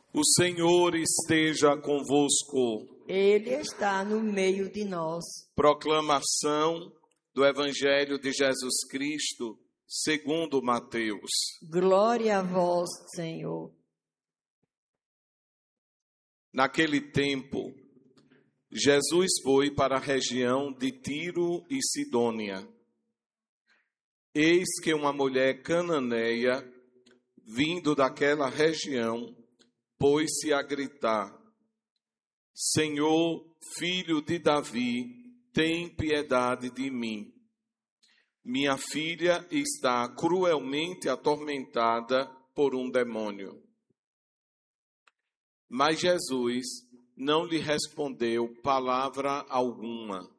O Senhor esteja convosco. Ele está no meio de nós. Proclamação do Evangelho de Jesus Cristo, segundo Mateus. Glória a vós, Senhor. Naquele tempo, Jesus foi para a região de Tiro e Sidônia. Eis que uma mulher cananeia, vindo daquela região, pôs-se a gritar: Senhor, filho de Davi, tem piedade de mim. Minha filha está cruelmente atormentada por um demônio. Mas Jesus não lhe respondeu palavra alguma.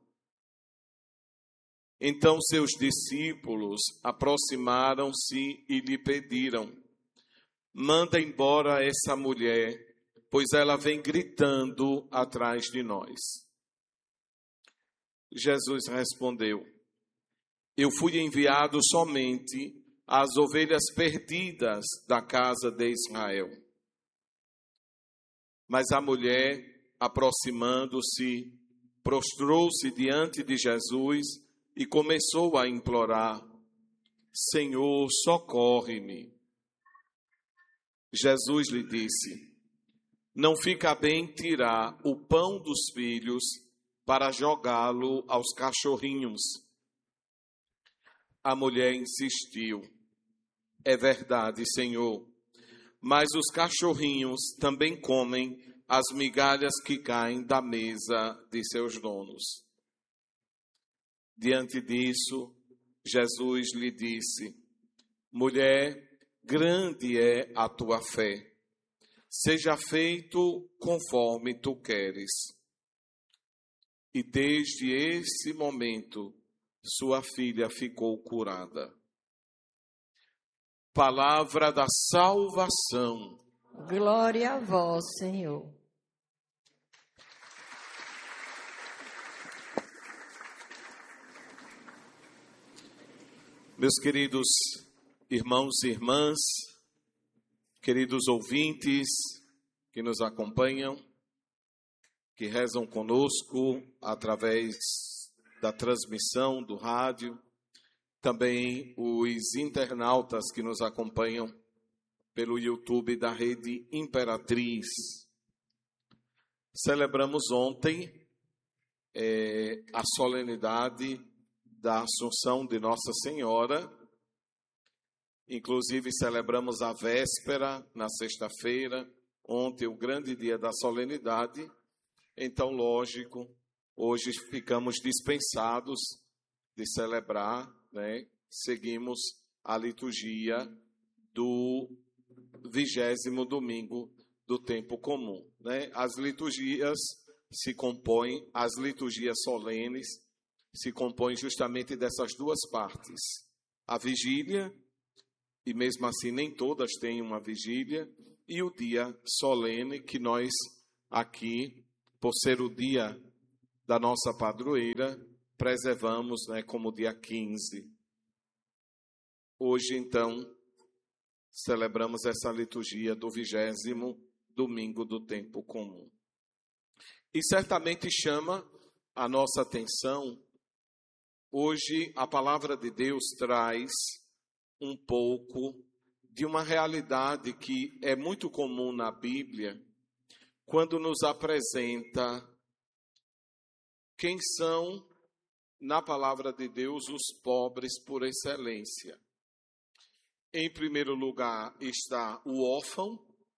Então seus discípulos aproximaram-se e lhe pediram: manda embora essa mulher, pois ela vem gritando atrás de nós. Jesus respondeu: eu fui enviado somente às ovelhas perdidas da casa de Israel. Mas a mulher, aproximando-se, prostrou-se diante de Jesus e começou a implorar: Senhor, socorre-me. Jesus lhe disse: não fica bem tirar o pão dos filhos para jogá-lo aos cachorrinhos. A mulher insistiu: é verdade, Senhor, mas os cachorrinhos também comem as migalhas que caem da mesa de seus donos. Diante disso, Jesus lhe disse: mulher, grande é a tua fé. Seja feito conforme tu queres. E desde esse momento, sua filha ficou curada. Palavra da salvação. Glória a vós, Senhor. Meus queridos irmãos e irmãs, queridos ouvintes que nos acompanham, que rezam conosco através da transmissão do rádio, também os internautas que nos acompanham pelo YouTube da Rede Imperatriz. Celebramos ontem a solenidade da Assunção de Nossa Senhora. Inclusive celebramos a véspera na sexta-feira, ontem o grande dia da solenidade. Então, lógico, hoje ficamos dispensados de celebrar, né? Seguimos a liturgia do 20º domingo do tempo comum, né? As liturgias solenes se compõem justamente dessas duas partes. A vigília, e mesmo assim nem todas têm uma vigília, e o dia solene que nós aqui, por ser o dia da nossa padroeira, preservamos, né, como dia 15. Hoje, então, celebramos essa liturgia do 20º domingo do tempo comum. E certamente chama a nossa atenção, hoje a palavra de Deus traz um pouco de uma realidade que é muito comum na Bíblia, quando nos apresenta quem são, na palavra de Deus, os pobres por excelência. Em primeiro lugar está o órfão,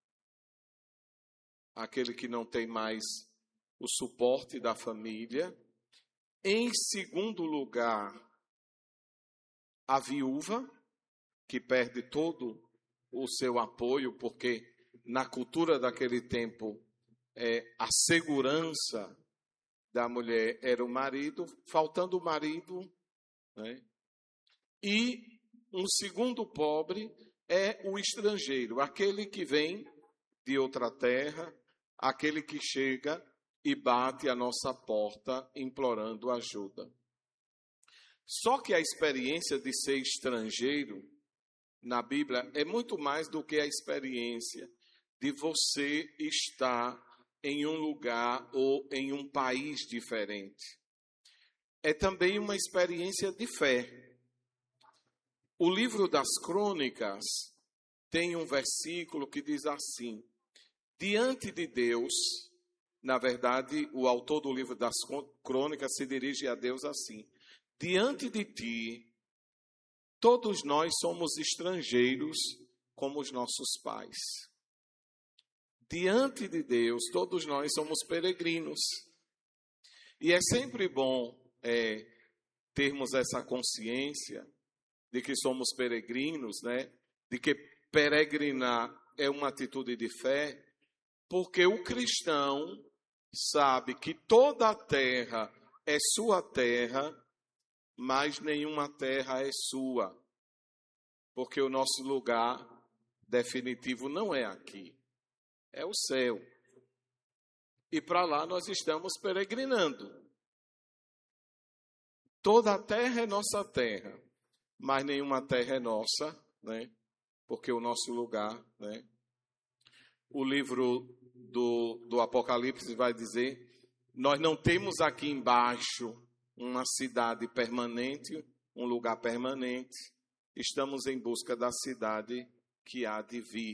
aquele que não tem mais o suporte da família. Em segundo lugar, a viúva, que perde todo o seu apoio, porque na cultura daquele tempo, a segurança da mulher era o marido, faltando o marido, né? E um segundo pobre é o estrangeiro, aquele que vem de outra terra, aquele que chega e bate a nossa porta implorando ajuda. Só que a experiência de ser estrangeiro na Bíblia é muito mais do que a experiência de você estar em um lugar ou em um país diferente. É também uma experiência de fé. O livro das Crônicas tem um versículo que diz assim: diante de Deus, na verdade, o autor do livro das Crônicas se dirige a Deus assim: diante de ti, todos nós somos estrangeiros como os nossos pais. Diante de Deus, todos nós somos peregrinos. E é sempre bom termos essa consciência de que somos peregrinos, né? De que peregrinar é uma atitude de fé, porque o cristão sabe que toda a terra é sua terra, mas nenhuma terra é sua, porque o nosso lugar definitivo não é aqui, é o céu. E para lá nós estamos peregrinando. Toda a terra é nossa terra, mas nenhuma terra é nossa, né? Porque o nosso lugar, né? O livro do Apocalipse vai dizer: nós não temos aqui embaixo uma cidade permanente, um lugar permanente. Estamos em busca da cidade que há de vir.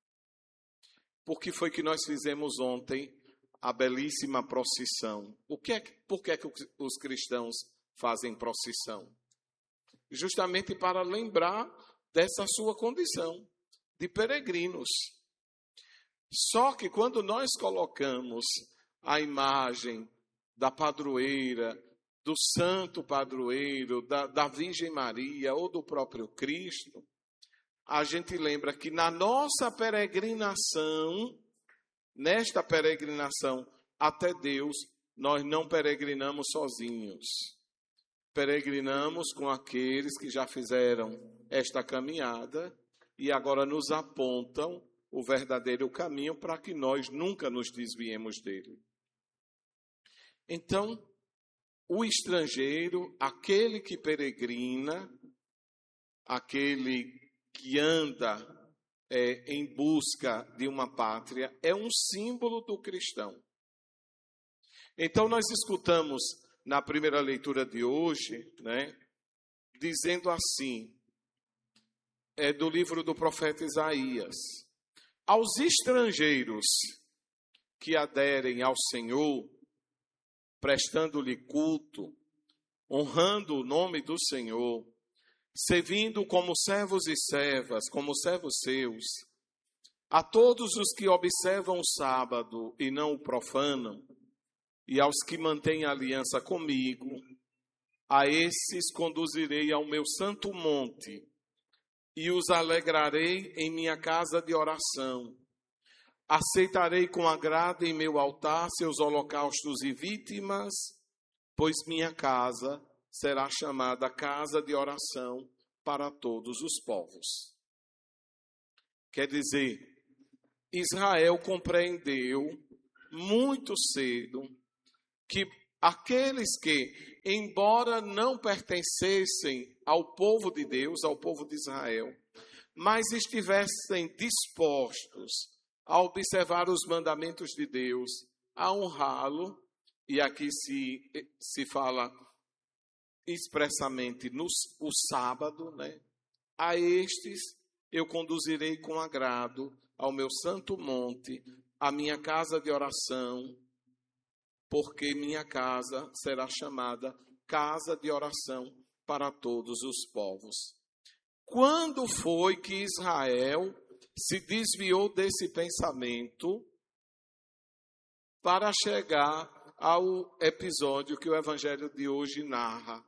Por que foi que nós fizemos ontem a belíssima procissão? Por que é que os cristãos fazem procissão? Justamente para lembrar dessa sua condição de peregrinos. Só que quando nós colocamos a imagem da padroeira, do santo padroeiro, da Virgem Maria ou do próprio Cristo, a gente lembra que na nossa peregrinação, nesta peregrinação até Deus, nós não peregrinamos sozinhos. Peregrinamos com aqueles que já fizeram esta caminhada e agora nos apontam o verdadeiro caminho para que nós nunca nos desviemos dele. Então, o estrangeiro, aquele que peregrina, aquele que anda em busca de uma pátria, é um símbolo do cristão. Então, nós escutamos na primeira leitura de hoje, né, dizendo assim, do livro do profeta Isaías: aos estrangeiros que aderem ao Senhor, prestando-lhe culto, honrando o nome do Senhor, servindo como servos e servas, como servos seus, a todos os que observam o sábado e não o profanam, e aos que mantêm aliança comigo, a esses conduzirei ao meu santo monte, e os alegrarei em minha casa de oração. Aceitarei com agrado em meu altar seus holocaustos e vítimas, pois minha casa será chamada casa de oração para todos os povos. Quer dizer, Israel compreendeu muito cedo que aqueles que, embora não pertencessem ao povo de Deus, ao povo de Israel, mas estivessem dispostos a observar os mandamentos de Deus, a honrá-lo, e aqui se fala expressamente o sábado, né? A estes eu conduzirei com agrado ao meu santo monte, a minha casa de oração, porque minha casa será chamada casa de oração para todos os povos. Quando foi que Israel se desviou desse pensamento para chegar ao episódio que o Evangelho de hoje narra?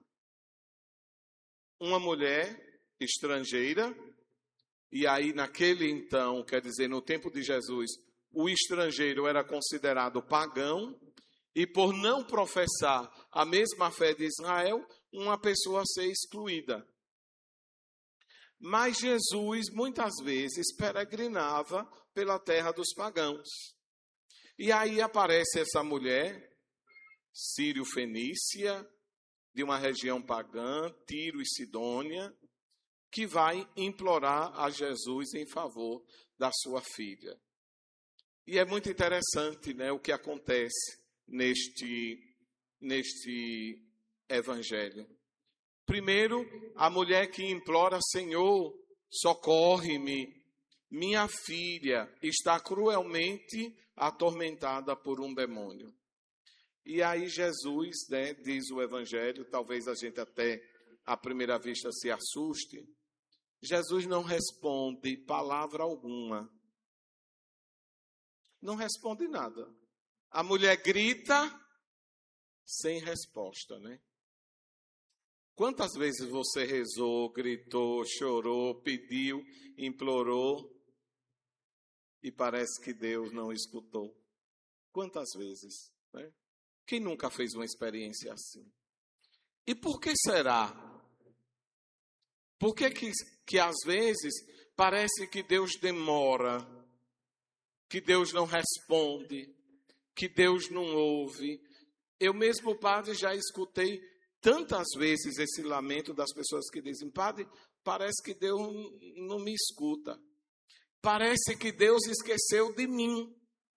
Uma mulher estrangeira, e aí naquele então, quer dizer, no tempo de Jesus, o estrangeiro era considerado pagão, e por não professar a mesma fé de Israel, uma pessoa ser excluída. Mas Jesus, muitas vezes, peregrinava pela terra dos pagãos. E aí aparece essa mulher, sírio-fenícia, de uma região pagã, Tiro e Sidônia, que vai implorar a Jesus em favor da sua filha. E é muito interessante, né, o que acontece neste evangelho. Primeiro, a mulher que implora: Senhor, socorre-me, minha filha está cruelmente atormentada por um demônio. E aí Jesus, né, diz o evangelho, talvez a gente até à primeira vista se assuste, Jesus não responde palavra alguma. Não responde nada. A mulher grita sem resposta, né? Quantas vezes você rezou, gritou, chorou, pediu, implorou e parece que Deus não escutou? Quantas vezes, né? Quem nunca fez uma experiência assim? E por que será? Por que às vezes parece que Deus demora, que Deus não responde, que Deus não ouve? Eu mesmo, padre, já escutei tantas vezes esse lamento das pessoas que dizem: Padre, parece que Deus não me escuta. Parece que Deus esqueceu de mim.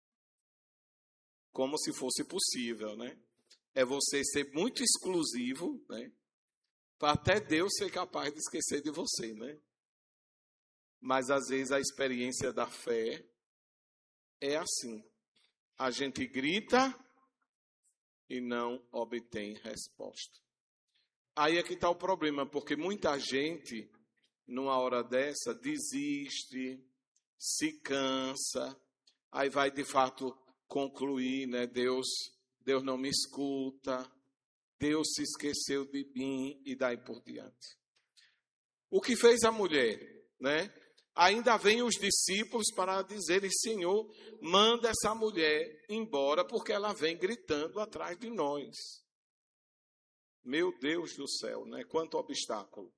Como se fosse possível, né? É você ser muito exclusivo, né? Para até Deus ser capaz de esquecer de você, né? Mas às vezes a experiência da fé é assim. A gente grita e não obtém resposta. Aí é que está o problema, porque muita gente, numa hora dessa, desiste, se cansa, aí vai de fato concluir, né? Deus não me escuta, Deus se esqueceu de mim e daí por diante. O que fez a mulher, né? Ainda vem os discípulos para dizerem: Senhor, manda essa mulher embora porque ela vem gritando atrás de nós. Meu Deus do céu, né? Quanto obstáculo.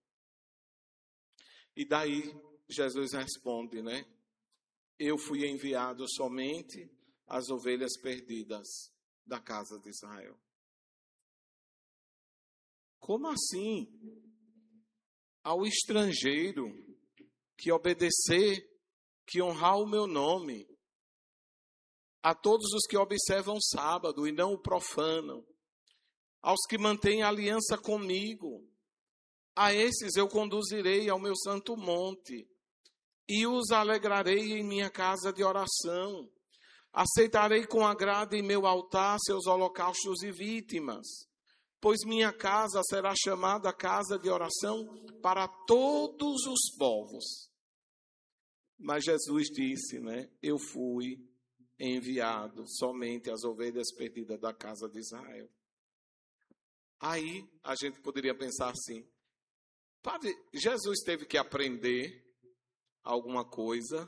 E daí Jesus responde, né? Eu fui enviado somente às ovelhas perdidas da casa de Israel. Como assim? Ao estrangeiro que obedecer, que honrar o meu nome, a todos os que observam o sábado e não o profanam, aos que mantêm aliança comigo, a esses eu conduzirei ao meu santo monte e os alegrarei em minha casa de oração. Aceitarei com agrado em meu altar seus holocaustos e vítimas, pois minha casa será chamada casa de oração para todos os povos. Mas Jesus disse, né? Eu fui enviado somente às ovelhas perdidas da casa de Israel. Aí a gente poderia pensar assim: Padre, Jesus teve que aprender alguma coisa?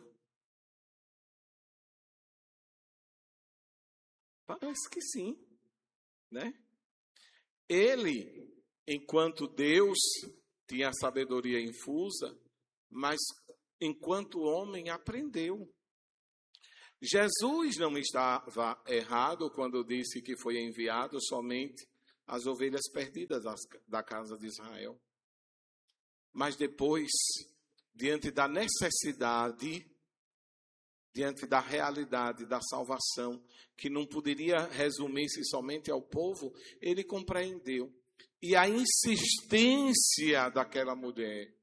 Parece que sim, né? Ele, enquanto Deus, tinha a sabedoria infusa, mas enquanto homem aprendeu. Jesus não estava errado quando disse que foi enviado somente às ovelhas perdidas da casa de Israel. Mas depois, diante da necessidade, diante da realidade da salvação, que não poderia resumir-se somente ao povo, ele compreendeu. E a insistência daquela mulher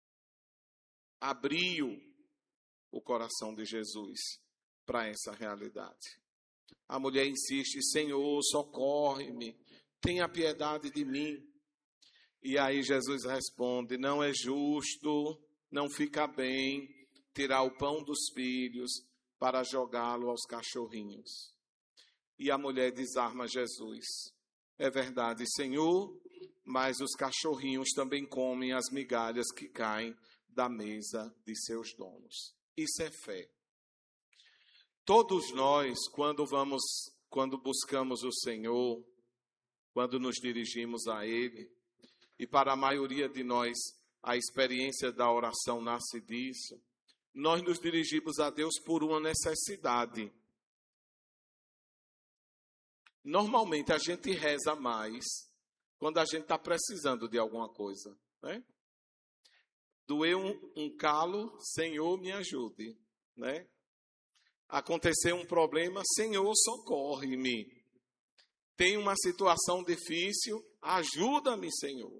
abriu o coração de Jesus para essa realidade. A mulher insiste: Senhor, socorre-me, tenha piedade de mim. E aí Jesus responde: não é justo, não fica bem tirar o pão dos filhos para jogá-lo aos cachorrinhos. E a mulher desarma Jesus: é verdade, Senhor, mas os cachorrinhos também comem as migalhas que caem da mesa de seus donos. Isso é fé. Todos nós, quando buscamos o Senhor, quando nos dirigimos a Ele, e para a maioria de nós a experiência da oração nasce disso, nós nos dirigimos a Deus por uma necessidade. Normalmente a gente reza mais quando a gente está precisando de alguma coisa, né? Doeu um calo, Senhor, me ajude, né? Aconteceu um problema, Senhor, socorre-me. Tem uma situação difícil, ajuda-me, Senhor.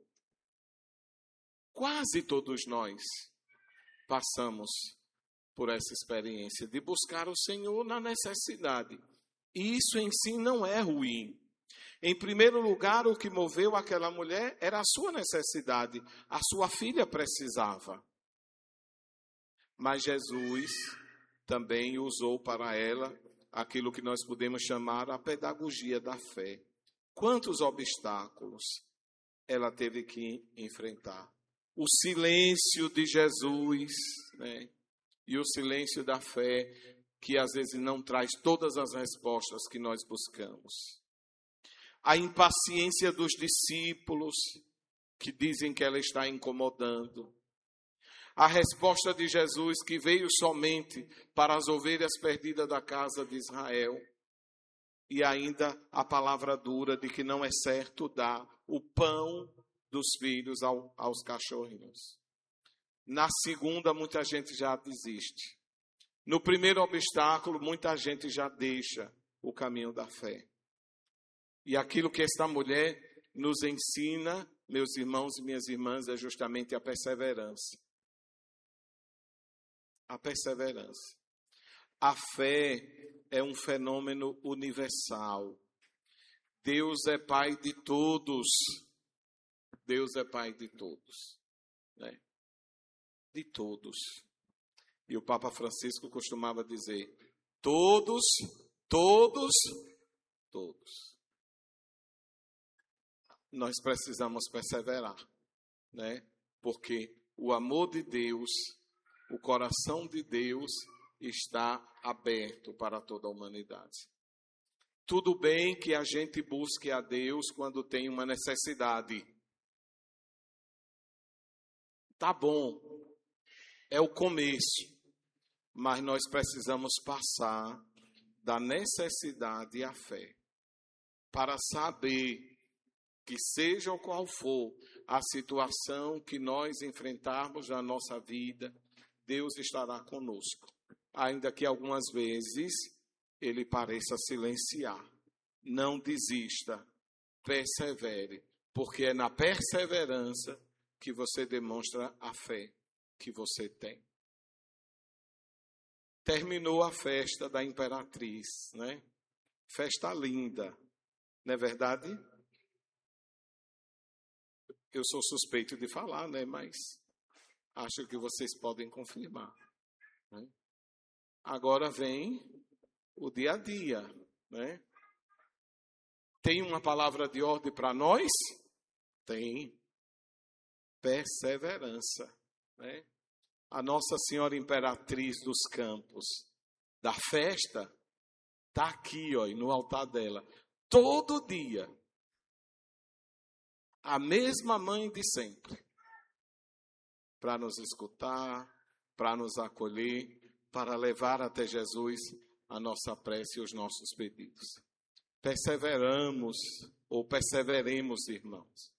Quase todos nós passamos por essa experiência de buscar o Senhor na necessidade. E isso em si não é ruim. Em primeiro lugar, o que moveu aquela mulher era a sua necessidade. A sua filha precisava. Mas Jesus também usou para ela aquilo que nós podemos chamar a pedagogia da fé. Quantos obstáculos ela teve que enfrentar? O silêncio de Jesus, né? E o silêncio da fé, que às vezes não traz todas as respostas que nós buscamos. A impaciência dos discípulos, que dizem que ela está incomodando. A resposta de Jesus, que veio somente para as ovelhas perdidas da casa de Israel. E ainda a palavra dura de que não é certo dar o pão dos filhos aos cachorrinhos. Na segunda, muita gente já desiste. No primeiro obstáculo, muita gente já deixa o caminho da fé. E aquilo que esta mulher nos ensina, meus irmãos e minhas irmãs, é justamente a perseverança. A perseverança. A fé é um fenômeno universal. Deus é Pai de todos. Deus é Pai de todos. Né? De todos. E o Papa Francisco costumava dizer, todos, todos, todos. Nós precisamos perseverar, né? Porque o amor de Deus, o coração de Deus está aberto para toda a humanidade. Tudo bem que a gente busque a Deus quando tem uma necessidade. Tá bom, é o começo. Mas nós precisamos passar da necessidade à fé, para saber que seja qual for a situação que nós enfrentarmos na nossa vida, Deus estará conosco. Ainda que algumas vezes Ele pareça silenciar. Não desista, persevere, porque é na perseverança que você demonstra a fé que você tem. Terminou a festa da imperatriz, né? Festa linda, não é verdade? Eu sou suspeito de falar, né? Mas acho que vocês podem confirmar. Né? Agora vem o dia a dia, né? Tem uma palavra de ordem para nós? Tem. Perseverança, né? A Nossa Senhora Imperatriz dos Campos, da festa, está aqui, ó, no altar dela, todo dia. A mesma mãe de sempre, para nos escutar, para nos acolher, para levar até Jesus a nossa prece e os nossos pedidos. Perseveramos, ou perseveremos, irmãos,